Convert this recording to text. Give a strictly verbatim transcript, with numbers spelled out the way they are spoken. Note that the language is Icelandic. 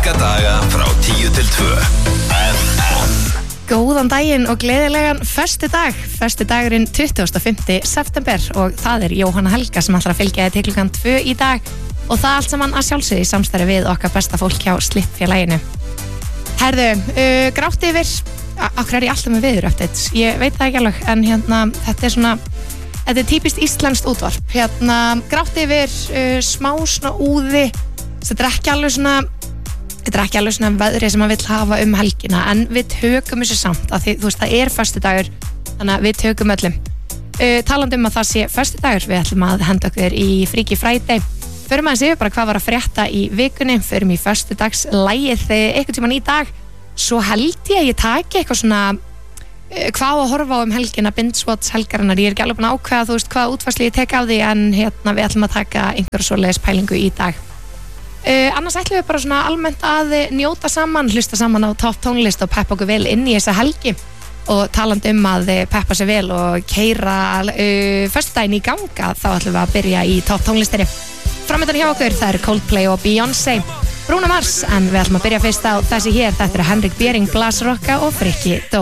Virka daga frá tíu til tvö. Góðan daginn og gleðilegan föstudag. Föstudagurinn tuttugasta og fimmta september og það er Jóhanna Helga sem ætlar að fylgja þér til klukkan tvö í dag og það allt saman að sjálfsögðu í samstarfi við okkar besta fólk hjá Slippfélaginu. Herðu, uh, grátt yfir, okkur er ég alltaf með viður updates, ég veit það ekki alveg, en hérna, þetta er svona, þetta er típist íslenskt útvarp, hérna, grátt yfir, uh, smá svona úði, þetta er ekki alveg svona, þetta er ekki alveg svona veðri sem maður vill hafa um helgina, en við tökum þessu samt, að því, þú veist, það er föstudagur, þannig að við tökum öllum. Uh, talandi um að það sé föstudagur, við ætlum að henda okkur í Freaky Friday. Förum aðeins yfir bara hvað var að frétta í vikunni, förum í föstudagslægið eitthvað tímann í dag, svo held ég að ég taki eitthvað svona, uh, hvað að horfa á um helgina, binge-watch helgarinnar, ég er ekki alveg búin að ákveða, þú veist, hvað útfærslu ég tek af því, en hérna við ætlum að taka einhverja svoleiðis pælingu í dag. Uh, annars ætlum við bara svona almennt að njóta saman, hlusta saman á topp tónlist og peppa okkur vel inn í þessa helgi og talandi um að peppa sér vel og keyra uh, föstudaginn í ganga, þá ætlum við að byrja í topp tónlistinni. Framöndan hjá okkur, það eru Coldplay og Beyoncé, Bruno Mars, en við ætlum að byrja fyrst á þessi hér, þetta eru Henrik Bjering, Blas Rocka og Frikki Dó.